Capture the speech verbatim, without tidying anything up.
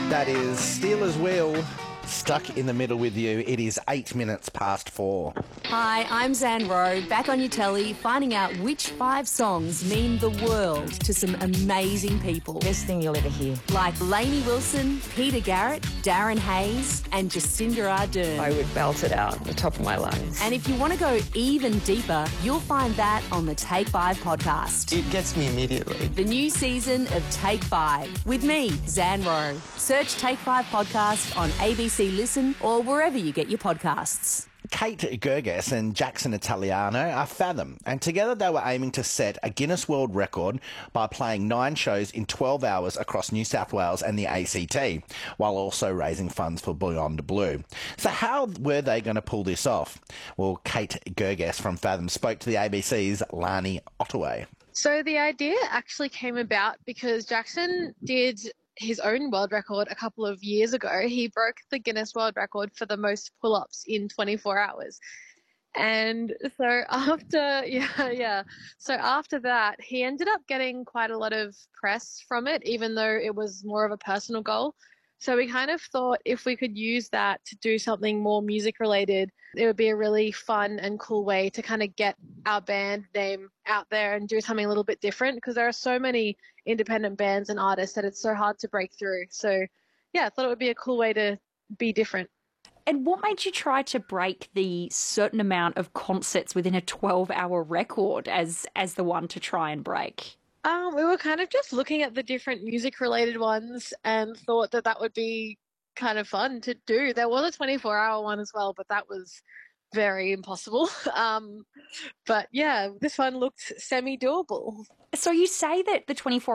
That is Steelers Wheel, stuck in the middle with you. It is eight minutes past four. Hi, I'm Zan Rowe, back on your telly, finding out which five songs mean the world to some amazing people. Best thing you'll ever hear. Like Lainey Wilson, Peter Garrett, Darren Hayes, and Jacinda Ardern. I would belt it out at the top of my lungs. And if you want to go even deeper, you'll find that on the Take Five podcast. It gets me immediately. The new season of Take Five with me, Zan Rowe. Search Take Five podcast on A B C Listen or wherever you get your podcasts. Kate Gerges and Jackson Italiano are Fathom, and together they were aiming to set a Guinness World Record by playing nine shows in twelve hours across New South Wales and the A C T, while also raising funds for Beyond Blue. So how were they going to pull this off? Well, Kate Gerges from Fathom spoke to the A B C's Lani Ottaway. So the idea actually came about because Jackson did his own world record a couple of years ago. He broke the Guinness World Record for the most pull-ups in twenty-four hours. And so after, yeah, yeah. So after that, he ended up getting quite a lot of press from it, even though it was more of a personal goal. So we kind of thought if we could use that to do something more music related, it would be a really fun and cool way to kind of get our band name out there and do something a little bit different, because there are so many independent bands and artists that it's so hard to break through. So yeah, I thought it would be a cool way to be different. And what made you try to break the certain amount of concerts within a twelve-hour record as as the one to try and break? Um, we were kind of just looking at the different music-related ones and thought that that would be kind of fun to do. There was a twenty-four hour one as well, but that was very impossible. Um, but yeah, this one looked semi-doable. So you say that the twenty-four